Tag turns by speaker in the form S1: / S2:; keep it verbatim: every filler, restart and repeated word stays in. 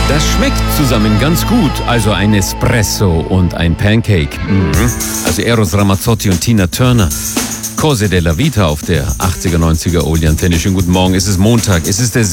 S1: Das schmeckt zusammen ganz gut. Also ein Espresso und ein Pancake. Mhm. Also Eros Ramazzotti und Tina Turner. Cose della Vita auf der achtziger, neunziger Oldie Antenne. Schönen guten Morgen. Es ist Montag. Es ist der